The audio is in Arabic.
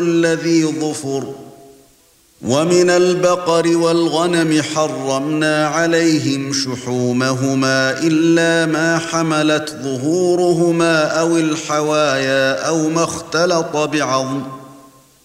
الذي ظفر ومن البقر والغنم حرمنا عليهم شحومهما إلا ما حملت ظهورهما أو الحوايا أو ما اختلط بعظم